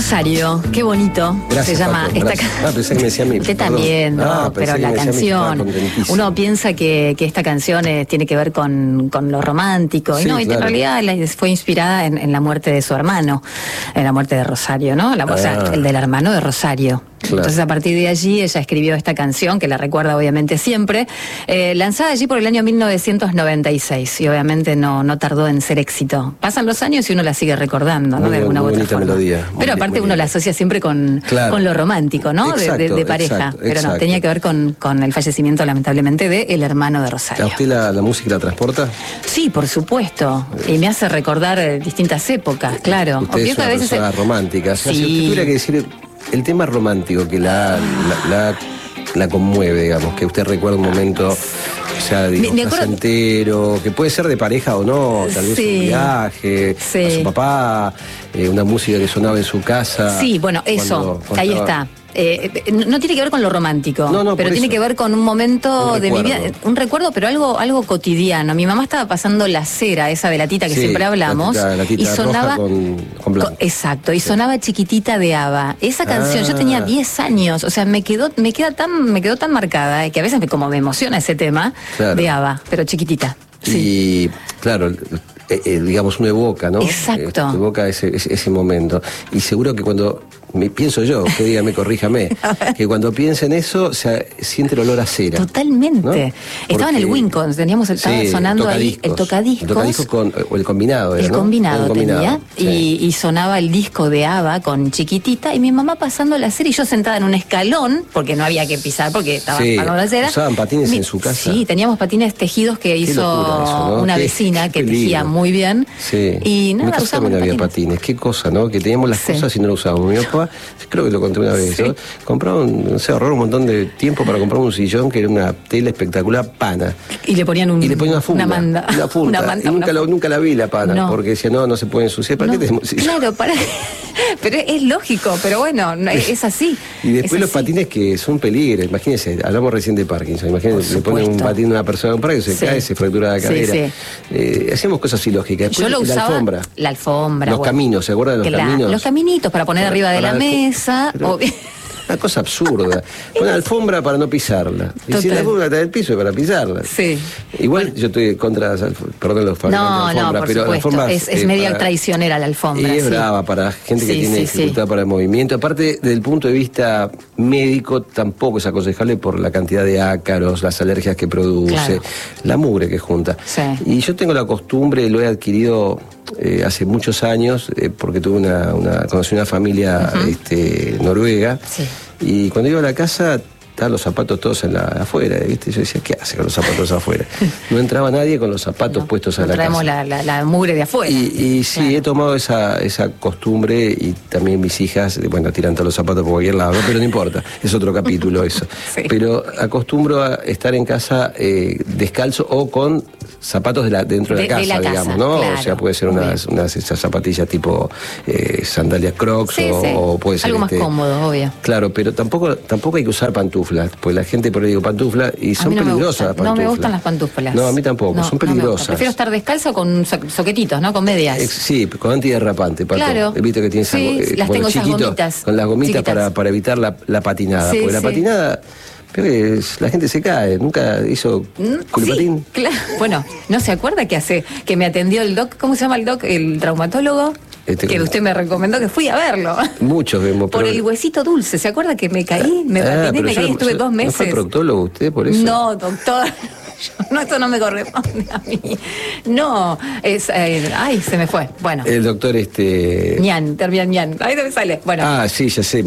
Rosario, qué bonito. Gracias, se llama Paco, esta gracias. Pensé que me decía a mí. Usted Perdón. también, no, pero la canción. Uno piensa que esta canción tiene que ver con lo romántico. Sí, y no, y en claro. realidad fue inspirada en la muerte de su hermano, en la muerte de Rosario, ¿no? O sea, el del hermano de Rosario. Claro. Entonces, a partir de allí, ella escribió esta canción, que la recuerda obviamente siempre, lanzada allí por el año 1996, y obviamente no tardó en ser éxito. Pasan los años y uno la sigue recordando, ¿no? De alguna u otra forma. Melodía. Pero aparte uno la asocia siempre con lo romántico, ¿no? Exacto, de pareja. Exacto, pero exacto. no, tenía que ver con el fallecimiento, lamentablemente, del hermano de Rosario. ¿A usted la música la transporta? Sí, por supuesto. Y me hace recordar distintas épocas, claro. Usted es una persona romántica. O sea, si usted tuviera que decir el tema romántico que la conmueve, digamos, que usted recuerda un momento, o sea, digo, placentero, que puede ser de pareja o no, tal vez un viaje, a su papá, una música que sonaba en su casa. Sí, bueno, eso, ahí está. No tiene que ver con lo romántico, pero tiene que ver con un momento de mi vida, un recuerdo, pero algo cotidiano. Mi mamá estaba pasando la cera, esa de la tita que siempre hablamos, la tita y sonaba roja con blanco. Exacto, y sonaba Chiquitita de ABBA. Esa canción, yo tenía 10 años, o sea, me quedó tan marcada, que a veces como me emociona ese tema de ABBA, pero chiquitita. Y claro, digamos, uno evoca, ¿no? Exacto. Evoca ese momento. Y seguro que cuando pienso yo, que dígame, corríjame, que cuando piensa en eso, se siente el olor a cera. Totalmente. ¿No? Estaba en el Wincons, estaba sonando ahí el tocadiscos. El tocadiscos o el combinado. El combinado tenía, y sonaba el disco de ABBA con Chiquitita, y mi mamá pasando la cera y yo sentada en un escalón, porque no había que pisar, porque estaba pasando la cera. ¿Usaban patines en su casa? Sí, teníamos patines tejidos que hizo eso, ¿no? una vecina que tejía muy bien. Sí. Y nada, en mi casa también había patines. Qué cosa, ¿no? Que teníamos las cosas y no lo usábamos. Mi papá, creo que lo conté una vez, ¿no? Compraba ahorró un montón de tiempo para comprar un sillón que era una tela espectacular pana. Y le ponían una funda. Una manta. Y nunca la vi la pana, porque decía, no se puede ensuciar. ¿Para qué tenemos sillón? Claro, pero es lógico, pero bueno, es así. Y después los patines que son peligros. Imagínense, hablamos recién de Parkinson. Imagínense, le ponen un patín a una persona con Parkinson, se cae, se fractura la cadera. Hacíamos cosas ilógicas. Después, yo lo usaba, la alfombra. Los caminos, ¿se acuerdan de los caminos? Los caminitos para poner arriba de la mesa. Una cosa absurda. Una alfombra para no pisarla. Y si la alfombra está en el piso es para pisarla. Sí. Igual yo estoy contra los fabricantes de alfombra, por pero supuesto. la alfombra es media traicionera la alfombra. Y es brava para gente que tiene dificultad para el movimiento. Aparte, desde el punto de vista médico, tampoco es aconsejable por la cantidad de ácaros, las alergias que produce, la mugre que junta. Sí. Y yo tengo la costumbre, lo he adquirido hace muchos años, porque conocí una familia noruega, y cuando iba a la casa estaban los zapatos todos afuera, ¿viste? Yo decía, ¿qué hace con los zapatos afuera? No entraba nadie con los zapatos puestos a la casa. Traemos la mugre de afuera. Y sí, he tomado esa costumbre, y también mis hijas, tiran todos los zapatos por cualquier lado, ¿no? Pero no importa, es otro capítulo eso. Pero acostumbro a estar en casa descalzo o con zapatos dentro de la casa, digamos, ¿no? Claro, o sea, puede ser esas zapatillas tipo sandalias Crocs o puede ser algo más cómodo, obvio. Claro, pero tampoco hay que usar pantuflas, pues la gente por ahí digo pantuflas y son peligrosas las pantuflas. No me gustan las pantuflas. No, a mí tampoco, son peligrosas. Prefiero estar descalzo con soquetitos, ¿no? Con medias. Sí, con antiderrapante, Pato. Claro. He visto que tiene las tengo esas gomitas. Con las gomitas para evitar la patinada. Porque la patinada, la gente se cae. ¿Nunca hizo culipatín? Sí, claro. Bueno, ¿no se acuerda que me atendió el doc? ¿Cómo se llama el doc? El traumatólogo. Que usted me recomendó, que fui a verlo. Muchos vemos. Por el huesito dulce. ¿Se acuerda que me caí? Me caí, estuve 2 meses. ¿No fue proctólogo usted por eso? No, doctor. No, esto no me corresponde a mí. No, se me fue. Bueno. El doctor Ñan, termina Ñan. Ahí me sale. Bueno. Sí, ya sé.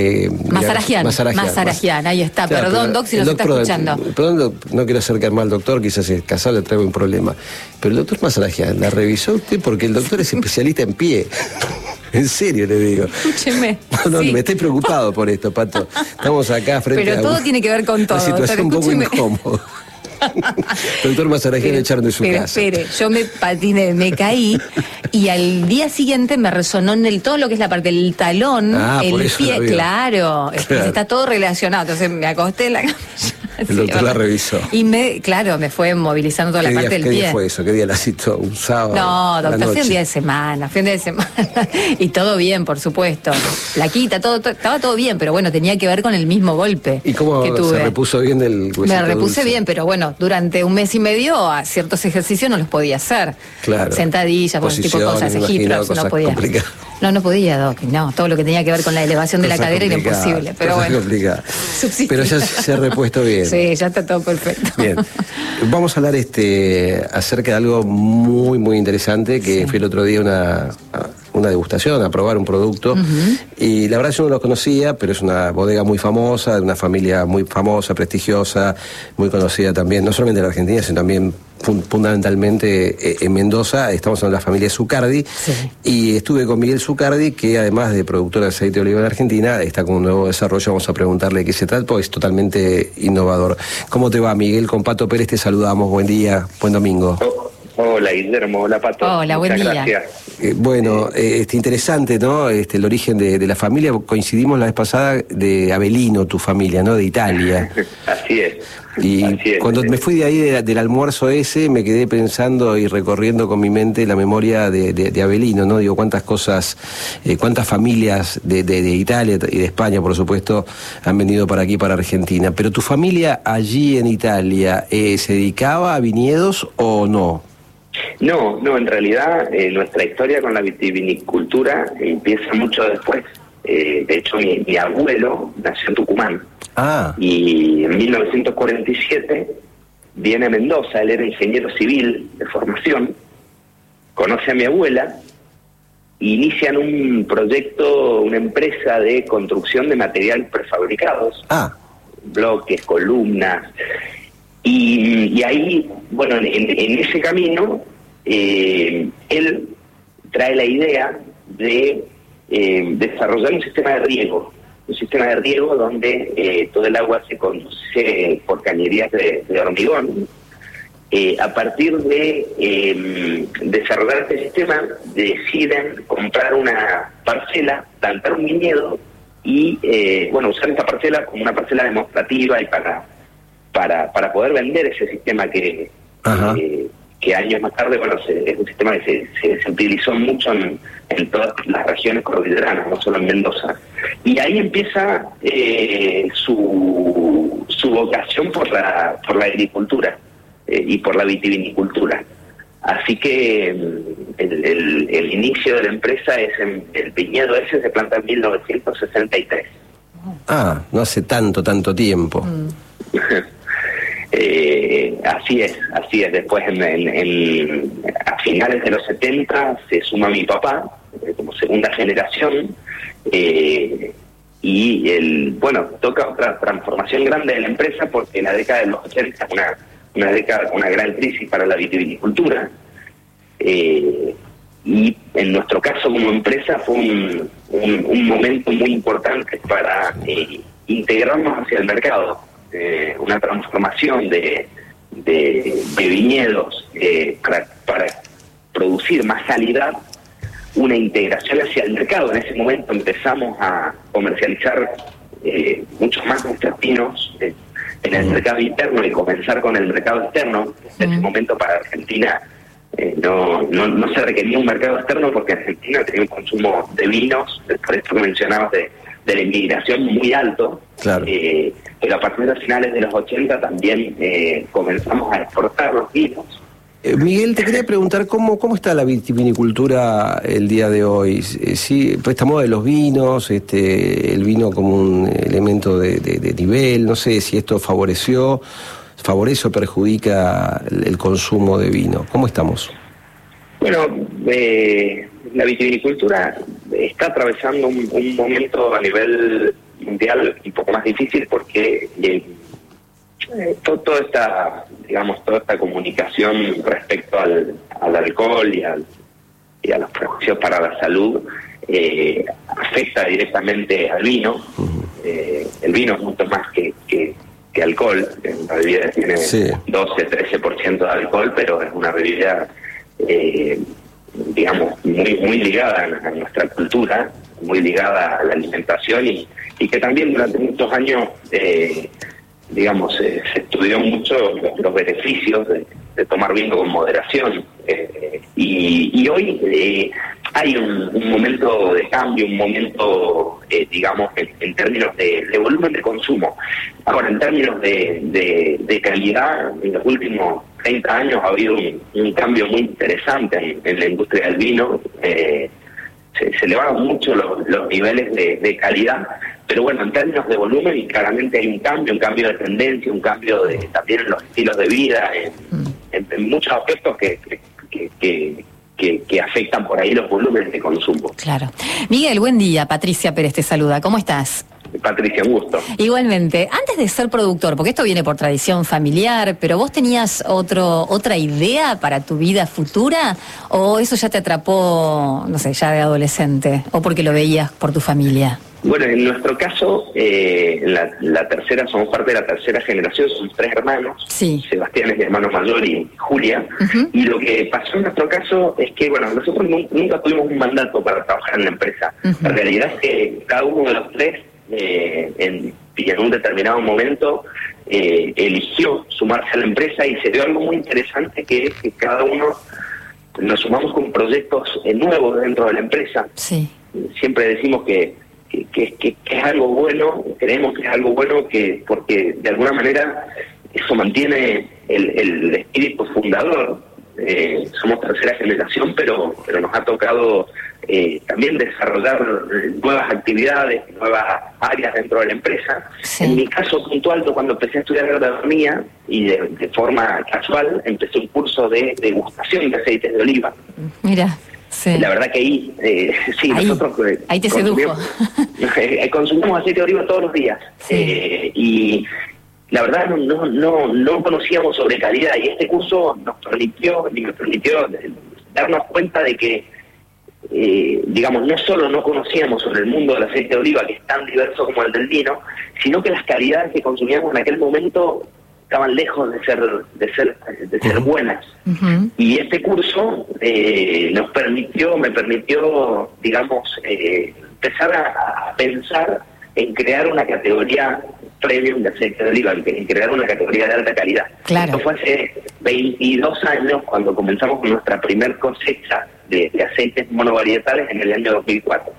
Mazarajian, ahí está. Claro, perdón, Doc, si nos está escuchando. Perdón, no quiero acercar mal al doctor, quizás es casado, le traigo un problema. Pero el doctor Mazarajian, ¿la revisó usted? Porque el doctor es especialista en pie. En serio le digo. Escúcheme. Me estoy preocupado por esto, Pato. Estamos acá frente a todo tiene que ver con todo. Una situación un poco incómoda. Doctor Mazarajian, echaron de su casa. Espere, yo me patiné, me caí, y al día siguiente me resonó en todo lo que es la parte del talón, el pie, claro, está todo relacionado. Entonces me acosté en la cama. El doctor la revisó. Y me fue movilizando toda la parte del pie. ¿Qué día fue eso? ¿Qué día la citó? ¿Un sábado? No, doctor, fue un día de semana. Y todo bien, por supuesto. Plaquita, estaba todo bien, pero bueno, tenía que ver con el mismo golpe. ¿Y cómo se repuso bien del huesito? Me repuse bien, pero bueno, durante un mes y medio a ciertos ejercicios no los podía hacer. Claro. Sentadillas, bueno, tipo de cosas, egiptos, no podía. Complicadas. No podía, Doc, no, todo lo que tenía que ver con la elevación de la cadera era imposible, pero bueno. Pero ya se ha repuesto bien. Sí, ya está todo perfecto. Bien, vamos a hablar acerca de algo muy, muy interesante, que fue el otro día una degustación, a probar un producto, y la verdad yo no lo conocía, pero es una bodega muy famosa, de una familia muy famosa, prestigiosa, muy conocida también, no solamente en la Argentina, sino también fundamentalmente en Mendoza. Estamos en la familia Zucardi, y estuve con Miguel Zucardi, que además de productor de aceite de oliva en Argentina, está con un nuevo desarrollo. Vamos a preguntarle de qué se trata, porque es totalmente innovador. ¿Cómo te va, Miguel? Con Pato Pérez te saludamos, buen día, buen domingo. Hola, Guillermo, hola, Pato. Hola, buen día. Gracias. Bueno, interesante, ¿no? El origen de la familia. Coincidimos la vez pasada de Avellino, tu familia, ¿no? De Italia. Así es. Y cuando me fui de ahí del almuerzo ese, me quedé pensando y recorriendo con mi mente la memoria de Avellino, ¿no? Digo, cuántas cosas, cuántas familias de Italia y de España, por supuesto, han venido para aquí, para Argentina. Pero tu familia allí en Italia, ¿se dedicaba a viñedos o no? No, en realidad nuestra historia con la vitivinicultura empieza mucho después. De hecho, mi abuelo nació en Tucumán. Y en 1947 viene a Mendoza. Él era ingeniero civil de formación, conoce a mi abuela, inician un proyecto, una empresa de construcción de materiales prefabricados, bloques, columnas, y ahí, bueno, en ese camino él trae la idea de desarrollar un sistema de riego donde todo el agua se conduce por cañerías de hormigón. A partir de desarrollar este sistema, deciden comprar una parcela, plantar un viñedo y usar esta parcela como una parcela demostrativa y para poder vender ese sistema que años más tarde, es un sistema que se utilizó mucho en todas las regiones cordilleranas, no solo en Mendoza. Y ahí empieza su vocación por la agricultura y por la vitivinicultura. Así que el inicio de la empresa el viñedo ese se planta en 1963. No hace tanto tiempo. Así es. Después a finales de los 70 se suma mi papá como segunda generación, y toca otra transformación grande de la empresa, porque en la década de los 80 una década con una gran crisis para la vitivinicultura, y en nuestro caso como empresa fue un momento muy importante para integrarnos hacia el mercado. Una transformación de viñedos para producir más calidad, una integración hacia el mercado. En ese momento empezamos a comercializar muchos más nuestros vinos en el mercado interno y comenzar con el mercado externo. En ese momento para Argentina no se requería un mercado externo, porque Argentina tenía un consumo de vinos, por esto que mencionabas de la inmigración, muy alto. Claro. Pero a partir de finales de los 80 también comenzamos a exportar los vinos. Miguel, te quería preguntar cómo está la vitivinicultura el día de hoy. Sí, pues esta moda de los vinos, el vino como un elemento de nivel, no sé si esto favorece o perjudica el consumo de vino. ¿Cómo estamos? Bueno, la vitivinicultura está atravesando un momento a nivel mundial un poco más difícil, porque toda esta comunicación respecto al alcohol y a los prejuicios para la salud afecta directamente al vino. El vino es mucho más que alcohol. La bebida tiene 12-13% de alcohol, pero es una bebida muy ligada a nuestra cultura, muy ligada a la alimentación, y que también durante muchos años digamos, se estudió mucho los beneficios de tomar vino con moderación. Y hoy hay un momento de cambio, un momento, digamos, en términos de volumen de consumo. Ahora, en términos de calidad, en los últimos 30 años ha habido un cambio muy interesante en la industria del vino. Se elevaron mucho los niveles de calidad, pero bueno, en términos de volumen claramente hay un cambio de tendencia, un cambio también en los estilos de vida, en muchos aspectos que afectan por ahí los volúmenes de consumo. Claro. Miguel, buen día. Patricia Pérez te saluda. ¿Cómo estás? Patricia, un gusto. Igualmente. Antes de ser productor, porque esto viene por tradición familiar, pero ¿vos tenías otra idea para tu vida futura? ¿O eso ya te atrapó, no sé, ya de adolescente? ¿O porque lo veías por tu familia? Bueno, en nuestro caso, la tercera, somos parte de la tercera generación, somos 3 hermanos. Sí. Sebastián es mi hermano mayor y Julia. Y lo que pasó en nuestro caso es que, bueno, nosotros nunca tuvimos un mandato para trabajar en la empresa. La realidad es que cada uno de los 3, en un determinado momento, eligió sumarse a la empresa y se dio algo muy interesante, que es que cada uno nos sumamos con proyectos nuevos dentro de la empresa. Sí. Siempre decimos que es algo bueno, creemos que es algo bueno, porque de alguna manera eso mantiene el espíritu fundador. Somos tercera generación, pero nos ha tocado también desarrollar nuevas actividades, nuevas áreas dentro de la empresa. Sí. En mi caso puntual, cuando empecé a estudiar agronomía y de forma casual, empecé un curso de degustación de aceites de oliva. Mira. Sí. La verdad que nosotros ahí te sedujo. Consumimos aceite de oliva todos los días. Sí. Y la verdad no conocíamos sobre calidad, y este curso nos permitió darnos cuenta de que, digamos, no solo no conocíamos sobre el mundo del aceite de oliva, que es tan diverso como el del vino, sino que las calidades que consumíamos en aquel momento estaban lejos de ser buenas. Y este curso me permitió, digamos, empezar a pensar en crear una categoría premium de aceite de oliva, en crear una categoría de alta calidad. Claro. Esto fue hace 22 años, cuando comenzamos con nuestra primer cosecha de aceites monovarietales en el año 2004.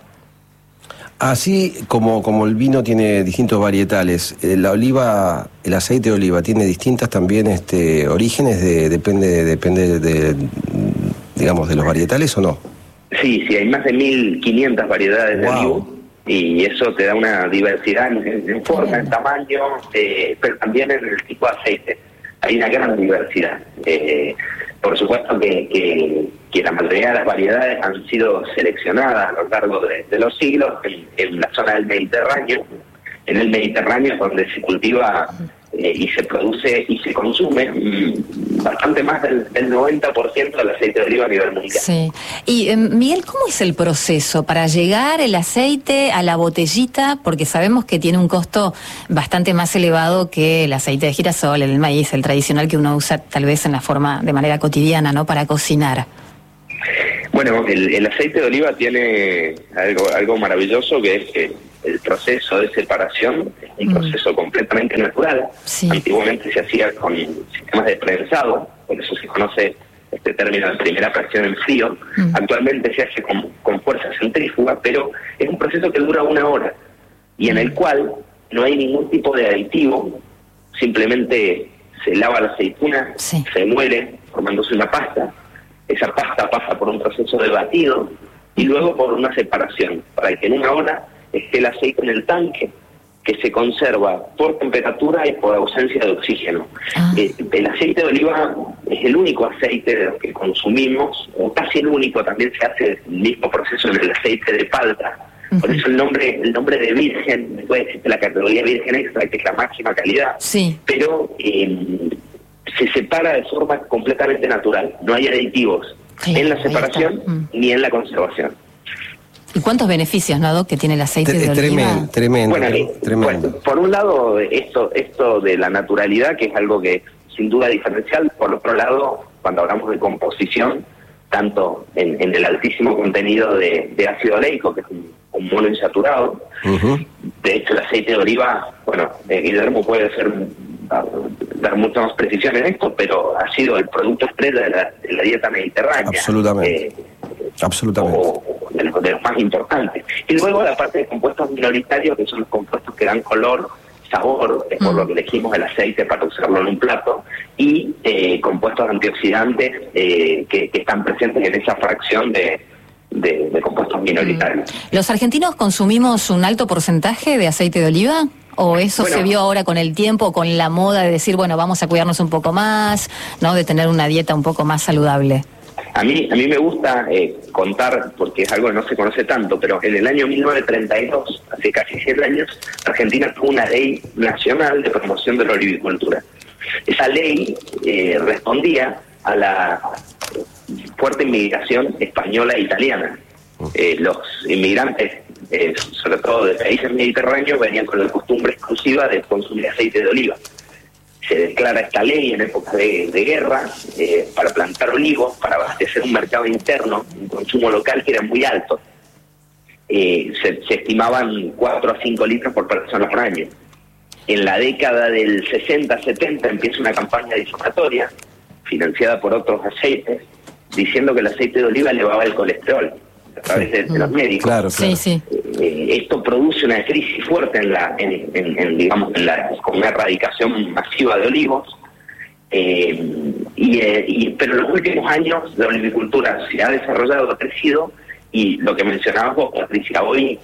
Así como el vino tiene distintos varietales, el aceite de oliva tiene distintas también orígenes, depende de, digamos, de los varietales, ¿o no? Sí, hay más de 1.500 variedades de olivo, y eso te da una diversidad en forma, en tamaño, pero también en el tipo de aceite. Hay una gran diversidad. Por supuesto que la mayoría de las variedades han sido seleccionadas a lo largo de los siglos en la zona del Mediterráneo. En el Mediterráneo es donde se cultiva y se produce y se consume bastante más del 90% del aceite de oliva a nivel mundial. Sí. Y Miguel, ¿cómo es el proceso para llegar el aceite a la botellita? Porque sabemos que tiene un costo bastante más elevado que el aceite de girasol, el maíz, el tradicional que uno usa tal vez de manera cotidiana, ¿no? Para cocinar. Bueno, el aceite de oliva tiene algo maravilloso, que es que el proceso de separación es un proceso completamente natural. Sí. Antiguamente se hacía con sistemas de prensado, por eso se conoce este término de primera presión en frío. Actualmente se hace con fuerza centrífuga, pero es un proceso que dura 1 hora y en el cual no hay ningún tipo de aditivo, simplemente se lava la aceituna, se muele formándose una pasta. Esa pasta pasa por un proceso de batido y luego por una separación, para que en 1 hora esté el aceite en el tanque, que se conserva por temperatura y por ausencia de oxígeno. El aceite de oliva es el único aceite de los que consumimos, o casi el único. También se hace el mismo proceso en el aceite de palta. Por eso el nombre de virgen, después existe la categoría virgen extra, que es la máxima calidad, pero se separa de forma completamente natural. No hay aditivos en la separación ni en la conservación. ¿Y cuántos beneficios, no, Doc, que tiene el aceite de oliva? Tremendo. Bueno, por un lado, esto de la naturalidad, que es algo que sin duda es diferencial. Por otro lado, cuando hablamos de composición, tanto en el altísimo contenido de ácido oleico, que es un monoinsaturado. De hecho, el aceite de oliva, bueno, Guillermo puede dar mucha más precisión en esto, pero ha sido el producto estrella de la dieta mediterránea. Absolutamente. Absolutamente. O de los más importantes. Y luego la parte de compuestos minoritarios, que son los compuestos que dan color, sabor, es por lo que elegimos el aceite para usarlo en un plato, y compuestos antioxidantes que están presentes en esa fracción de compuestos minoritarios. ¿Los argentinos consumimos un alto porcentaje de aceite de oliva? ¿O eso se vio ahora con el tiempo, con la moda de decir, bueno, vamos a cuidarnos un poco más, ¿no? De tener una dieta un poco más saludable? A mí me gusta contar, porque es algo que no se conoce tanto, pero en el año 1932, hace casi 7 años, Argentina tuvo una ley nacional de promoción de la olivicultura. Esa ley respondía a la fuerte inmigración española e italiana. Los inmigrantes, sobre todo de países mediterráneos, venían con la costumbre exclusiva de consumir aceite de oliva. Se declara esta ley en época de guerra para plantar olivos, para abastecer un mercado interno, un consumo local que era muy alto. Se estimaban 4 a 5 litros por persona por año. En la década del 60-70 empieza una campaña difamatoria, financiada por otros aceites, diciendo que el aceite de oliva elevaba el colesterol a través de los médicos. Claro. Sí. Esto produce una crisis fuerte con una erradicación masiva de olivos, pero en los últimos años la olivicultura se ha desarrollado, ha crecido, y lo que mencionabas vos, Patricia, hoy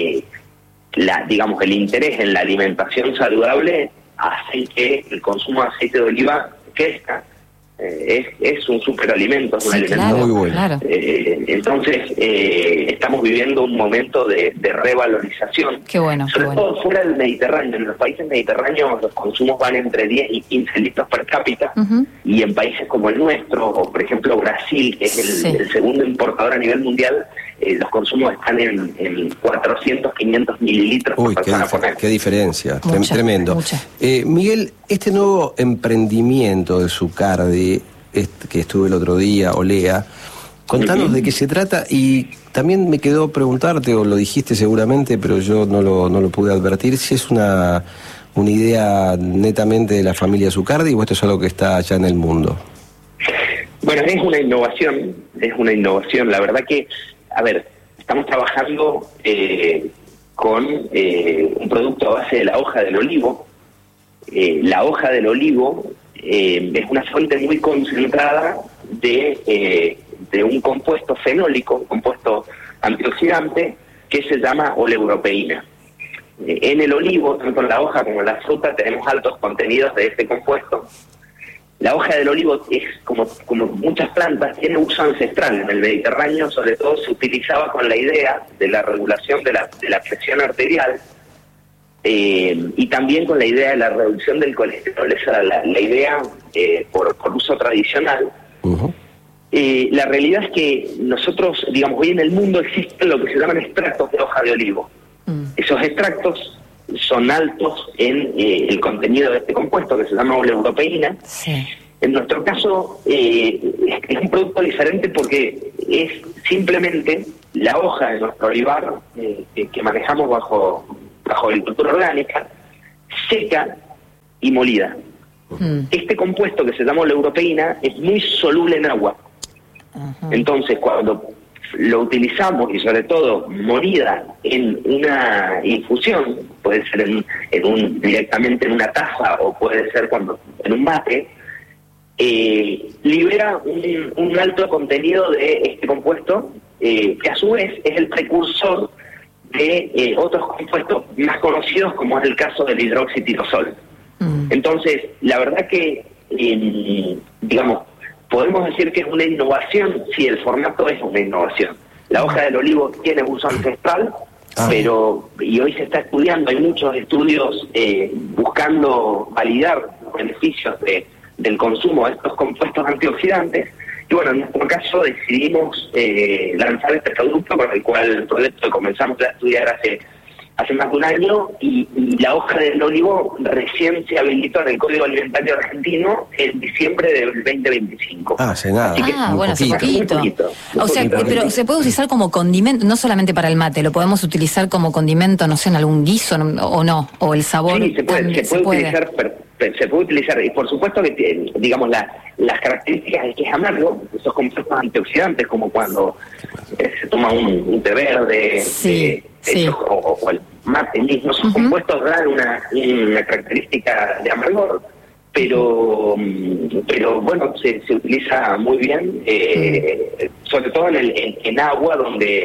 el interés en la alimentación saludable hace que el consumo de aceite de oliva crezca. Es un superalimento, es un alimento muy bueno. Claro. Entonces estamos viviendo un momento de revalorización. Qué bueno. Sobre todo fuera del Mediterráneo. En los países mediterráneos los consumos van entre 10 y 15 litros per cápita, y en países como el nuestro, o por ejemplo Brasil, que es el segundo importador a nivel mundial, los consumos están en 400, 500 mililitros por persona por año. Qué diferencia, Mucha, tremendo. Mucha. Miguel, este nuevo emprendimiento de Zucardi, que estuve el otro día, Olea, contanos de qué se trata, y también me quedó preguntarte, o lo dijiste seguramente, pero yo no lo pude advertir, si es una idea netamente de la familia Zucardi o esto es algo que está allá en el mundo. Bueno, es una innovación, la verdad que, estamos trabajando con un producto a base de la hoja del olivo. La hoja del olivo es una fuente muy concentrada de un compuesto fenólico, un compuesto antioxidante, que se llama oleuropeína. En el olivo, tanto en la hoja como en la fruta, tenemos altos contenidos de este compuesto. La hoja del olivo es, como muchas plantas, tiene uso ancestral. En el Mediterráneo, sobre todo, se utilizaba con la idea de la regulación de la presión arterial, y también con la idea de la reducción del colesterol. Esa es la idea por uso tradicional. La realidad es que nosotros, hoy en el mundo existen lo que se llaman extractos de hoja de olivo. Esos extractos son altos en el contenido de este compuesto que se llama oleuropeína. En nuestro caso es un producto diferente porque es simplemente la hoja de nuestro olivar que manejamos bajo agricultura orgánica, seca y molida. Este compuesto que se llama oleuropeína es muy soluble en agua. Entonces, cuando lo utilizamos, y sobre todo molida en una infusión, puede ser directamente en una taza, o puede ser en un mate, libera un alto contenido de este compuesto, que a su vez es el precursor de otros compuestos más conocidos, como es el caso del hidroxitirosol. Entonces, la verdad que, podemos decir que es una innovación. Sí, el formato es una innovación. La hoja del olivo tiene uso ancestral, y hoy se está estudiando, hay muchos estudios buscando validar los beneficios del consumo de estos compuestos antioxidantes. Y bueno, en nuestro caso decidimos lanzar este producto, con el proyecto que comenzamos a estudiar hace hace más de un año, y la hoja del olivo recién se habilitó en el Código Alimentario Argentino en diciembre del 2025. Hace nada. Bueno, hace poquito. O sea, pero se puede utilizar como condimento, no solamente para el mate, lo podemos utilizar como condimento, no sé, en algún guiso o no, o el sabor. Sí, se puede utilizar, y por supuesto que, digamos, las características de que es amargo, esos compuestos antioxidantes, como cuando se toma un té verde, o el mate mismo, esos compuestos dan una característica de amargor, pero bueno, se utiliza muy bien, sobre todo en agua,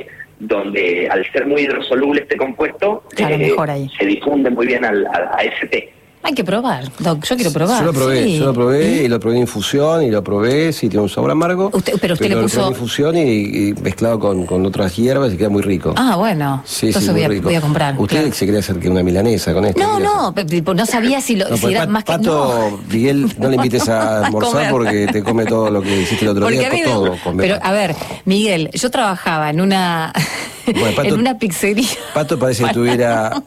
donde al ser muy hidrosoluble este compuesto, mejor ahí. Se difunde muy bien a ese té. Hay que probar, Doc, yo quiero probar. Yo lo probé y lo probé en infusión y lo probé, sí, tiene un sabor amargo. Pero usted le puso... lo probé en infusión y mezclado con otras hierbas y queda muy rico. Ah, bueno, sí, entonces voy a comprar. Usted se quería hacer que una milanesa con esto. No sabía si era más que... Pato, Miguel, no le invites a almorzar porque te come todo lo que hiciste el otro día, todo. Pero, a ver, Miguel, yo trabajaba en una... Pato, en una pizzería. Pato parece que tuviera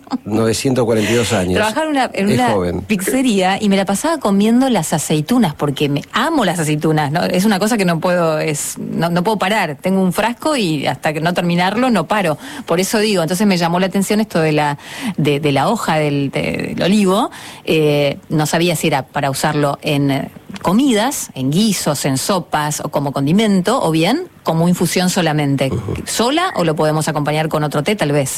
942 años. Trabajaba en una pizzería y me la pasaba comiendo las aceitunas, porque me amo las aceitunas, ¿no? Es una cosa que no puedo parar. Tengo un frasco y hasta que no terminarlo no paro. Por eso digo, entonces me llamó la atención esto de la hoja del olivo. No sabía si era para usarlo en comidas, en guisos, en sopas o como condimento, o bien como infusión solamente. ¿Sola o lo podemos acompañar con otro té tal vez?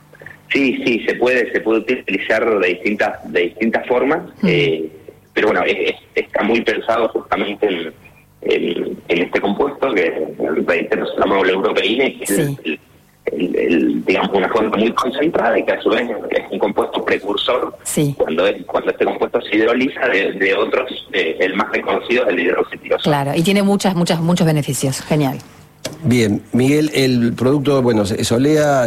Sí, se puede utilizar de distintas formas, pero bueno, está muy pensado justamente en este compuesto que reitero, se llama oleuropeína, que es digamos, una fuente muy concentrada y que a su vez es un compuesto precursor cuando este compuesto se hidroliza de otros, el más reconocido es el hidroxitirosol. Claro, y tiene muchos beneficios. Genial. Bien, Miguel, el producto, bueno, Solea,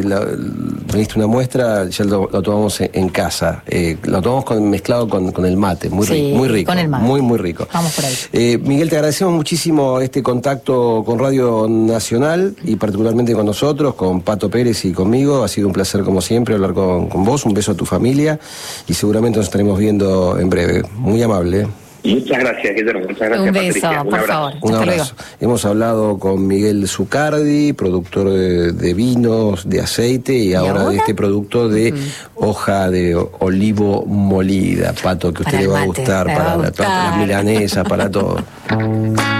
me diste una muestra, ya lo tomamos en casa, lo tomamos mezclado con el mate, muy rico, con el mate. Muy rico. Vamos por ahí. Miguel, te agradecemos muchísimo este contacto con Radio Nacional y particularmente con nosotros, con Pato Pérez y conmigo. Ha sido un placer como siempre hablar con vos, un beso a tu familia y seguramente nos estaremos viendo en breve. Muy amable. Muchas gracias, Guillermo. Muchas gracias, un beso, Patricia. por favor. Un abrazo. Hemos hablado con Miguel Zucardi, productor de vinos, de aceite y ahora de este producto de hoja de olivo molida. Pato, que a usted le va a gustar para las milanesas, para todo.